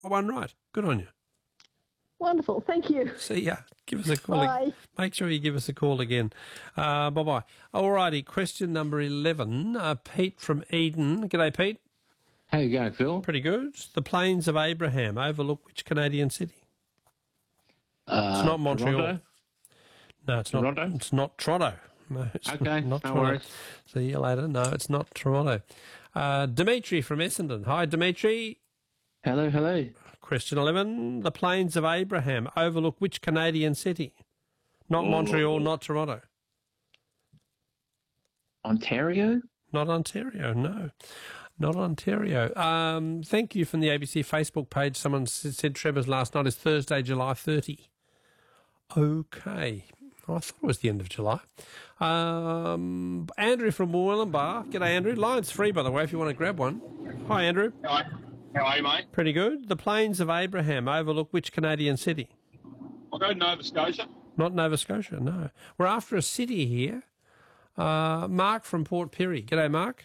one right. Good on you. Wonderful. Thank you. See ya. Give us a call. Bye. Make sure you give us a call again. Bye-bye. All righty, question number 11. Pete from Eden. G'day, Pete. How you going, Phil? Pretty good. The Plains of Abraham overlook which Canadian city? It's not Montreal. Toronto? No, it's not. Toronto? It's not Toronto. No, it's Okay, not no Toronto. worries. See you later. No, it's not Toronto. Dimitri from Essendon. Hi, Dimitri. Hello, hello. Question 11. The Plains of Abraham overlook which Canadian city? Not Montreal, not Toronto. Ontario? Not Ontario, no. Not Ontario. Thank you from the ABC Facebook page. Someone said Trevor's last night is Thursday, July 30. Okay. I thought it was the end of July. Andrew from Wollumbar. G'day, Andrew. Line's free, by the way, if you want to grab one. Hi, Andrew. Hi. How are you, mate? Pretty good. The Plains of Abraham overlook which Canadian city? I'll go Nova Scotia. Not Nova Scotia, no. We're after a city here. Mark from Port Pirie. G'day, Mark.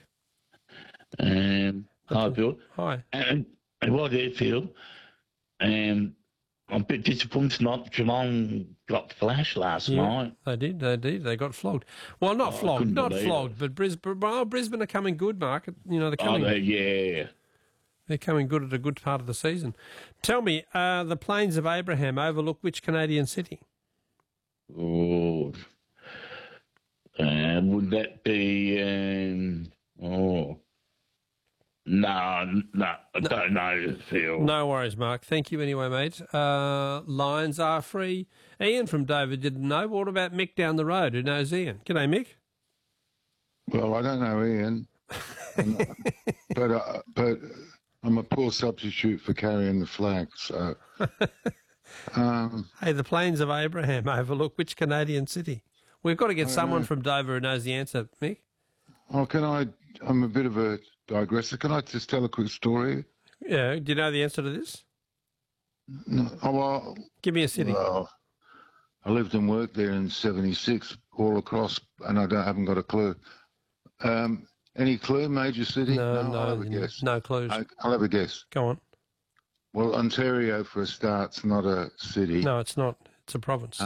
Hi, Phil. Hi. Well, there, Phil. I'm a bit disappointed not Geelong got flashed last night. They did. They got flogged. Well, not flogged, but Brisbane are coming good, Mark. You know, they're coming. Yeah. They're coming good at a good part of the season. Tell me, the Plains of Abraham overlook which Canadian city? Oh, would that be? No, I don't know, Phil. No worries, Mark. Thank you anyway, mate. Lines are free. Ian from Dover didn't know. What about Mick down the road who knows Ian? G'day, Mick. Well, I don't know Ian, but I'm a poor substitute for carrying the flag. So, hey, the Plains of Abraham overlook which Canadian city? We've got to get someone from Dover who knows the answer, Mick. Oh, I'm a bit of a digressor. Can I just tell a quick story? Yeah. Do you know the answer to this? No, well, give me a city. Well, I lived and worked there in '76, all across, and I haven't got a clue. Any clue? Major city? No, I'll have a guess. No clues. I'll have a guess. Go on. Well, Ontario, for a start's not a city. No, it's not. It's a province.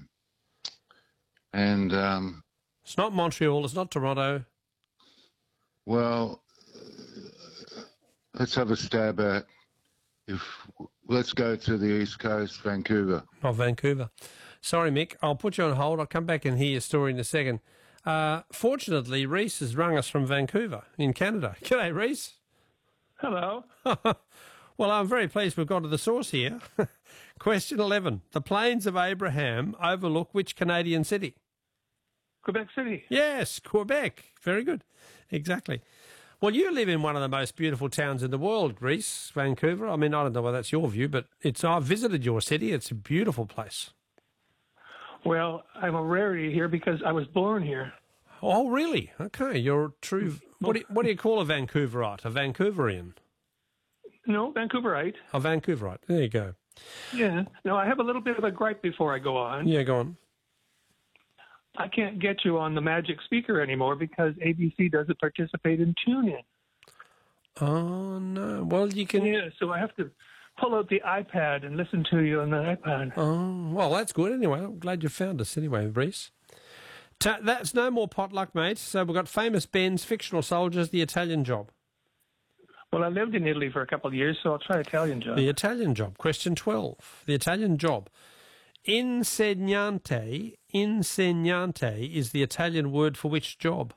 It's not Montreal. It's not Toronto. Well, let's have a stab at let's go to the East Coast, Vancouver. Oh, Vancouver. Sorry, Mick. I'll put you on hold. I'll come back and hear your story in a second. Fortunately, Reese has rung us from Vancouver in Canada. G'day, Reese. Hello. Well, I'm very pleased we've got to the source here. Question 11. The Plains of Abraham overlook which Canadian city? Quebec City. Yes, Quebec. Very good. Exactly. Well, you live in one of the most beautiful towns in the world, Reese, Vancouver. I mean, I don't know whether that's your view, but I've visited your city. It's a beautiful place. Well, I'm a rarity here because I was born here. Oh, really? Okay, you're a true... What do you call a Vancouverite? A Vancouverian? No, Vancouverite. A Vancouverite. There you go. Yeah. No, I have a little bit of a gripe before I go on. Yeah, go on. I can't get you on the magic speaker anymore because ABC doesn't participate in TuneIn. Oh, no. Well, you can... Yeah, so I have to pull out the iPad and listen to you on the iPad. Oh, well, that's good anyway. I'm glad you found us anyway, Reese. That's no more potluck, mate. So we've got Famous Ben's, Fictional Soldiers, The Italian Job. Well, I lived in Italy for a couple of years, so I'll try Italian Job. The Italian Job. Question 12. The Italian Job. Insegnante is the Italian word for which job?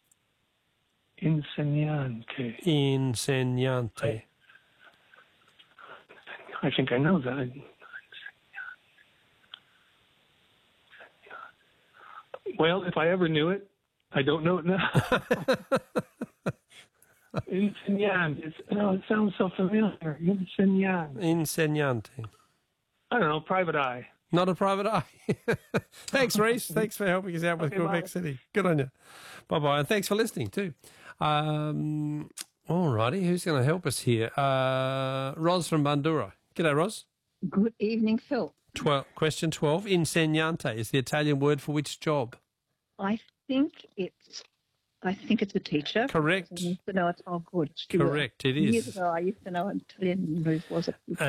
Insegnante. Insegnante. I think I know that. Well, if I ever knew it, I don't know it now. Insegnante. It sounds so familiar. Insegnante. Insegnante. I don't know, private eye. Not a private eye. Thanks, Reese. Thanks for helping us out with Quebec City. Good on you. Bye-bye. And thanks for listening too. All righty. Who's going to help us here? Ros from Bandura. G'day, Ros. Good evening, Phil. Question 12. Insegnante is the Italian word for which job? I think it's a teacher. Correct. I used to know it. Oh, good. Correct, it is. Years ago, I used to know Italian. Was it?